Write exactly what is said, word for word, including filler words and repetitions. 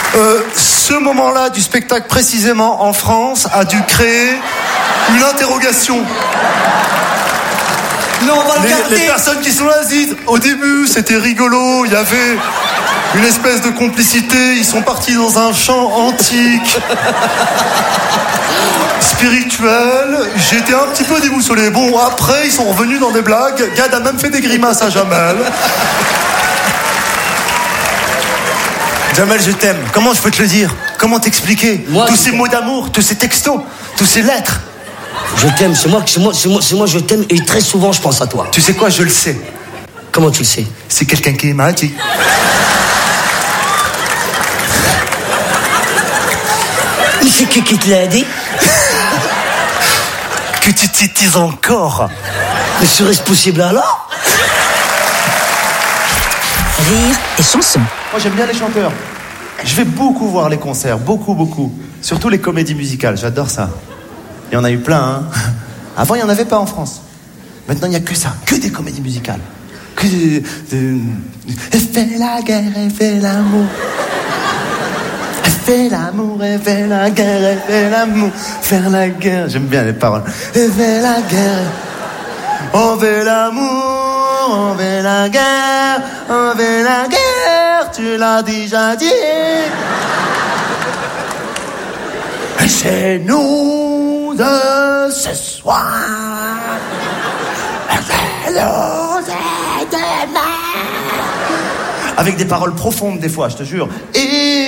Euh, ce moment-là du spectacle précisément en France a dû créer une interrogation. Non, on va le les, garder. les personnes qui sont là disent, au début c'était rigolo, il y avait une espèce de complicité, ils sont partis dans un chant antique, spirituel, j'étais un petit peu déboussolé. Bon, après ils sont revenus dans des blagues, Gad a même fait des grimaces à Jamel. Jamel, je t'aime. Comment je peux te le dire? Comment t'expliquer? Moi, tous je... ces mots d'amour, tous ces textos, tous ces lettres. Je t'aime, c'est moi, c'est moi, c'est moi, c'est moi, je t'aime et très souvent je pense à toi. Tu sais quoi, je le sais. Comment tu le sais? C'est quelqu'un qui m'a dit. Mais c'est qui qui te l'a dit? Que tu titises encore. Mais serait-ce possible alors? Rire et chanson. Moi j'aime bien les chanteurs. Je vais beaucoup voir les concerts, beaucoup, beaucoup. Surtout les comédies musicales, j'adore ça. Il y en a eu plein, hein. Avant, il n'y en avait pas en France. Maintenant, il n'y a que ça, que des comédies musicales. Que de... de... Fais la guerre et fais l'amour. Fais l'amour et fais la guerre et fais l'amour. Faire la guerre, j'aime bien les paroles. Et fais la guerre. On fait l'amour, on fait la guerre, on fait la guerre. Tu l'as déjà dit. C'est nous de ce soir. C'est nous de demain. Avec des paroles profondes des fois, je te jure. Et